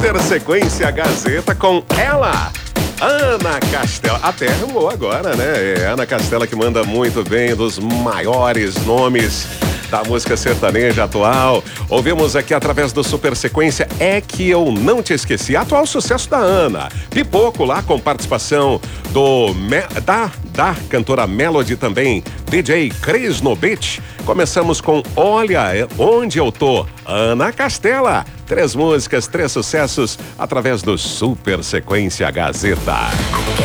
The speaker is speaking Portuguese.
Super Sequência Gazeta com ela, Ana Castela. Até arrumou agora, né? É Ana Castela que manda muito bem, dos maiores nomes da música sertaneja atual. Ouvimos aqui através do Super Sequência É Que Eu Não Te Esqueci, atual sucesso da Ana. Pipoco lá com participação da cantora Melody também, DJ Cris no Beat. Começamos com Olha Onde Eu Tô, Ana Castela. 3 músicas, 3 sucessos através do Super Sequência Gazeta.